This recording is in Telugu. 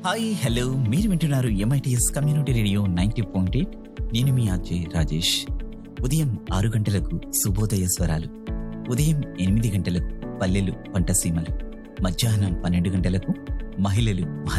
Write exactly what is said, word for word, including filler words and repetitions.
హాయ్ హలో మీరు వింటున్నారు MITS community radio ninety point eight. నేను మీ అజయ్ రాజేష్. ఉదయం ఆరు గంటలకు శుభోదయ స్వరాలు, ఉదయం ఎనిమిది గంటలకు పల్లెలు పంటసీమలు, మధ్యాహ్నం పన్నెండు గంటలకు మహిళలు